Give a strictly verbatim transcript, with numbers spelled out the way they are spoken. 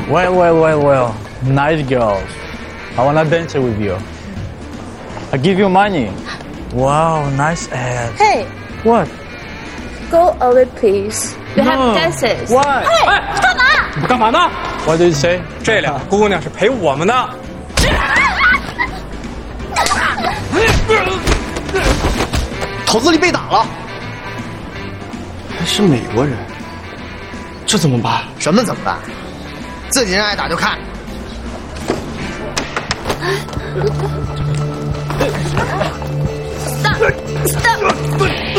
Well, well, well, well. Nice girls. I wanna dance with you. I give you money. Wow, nice ass. Hey, What? go away, please. We have No. dances. Why? 哎，干嘛？你干嘛呢？ What did you say? 这俩姑娘是陪我们的。 头子里被打了，还是美国人，这怎么办？ 什么怎么办？自己人爱打就看。 Stop! Stop!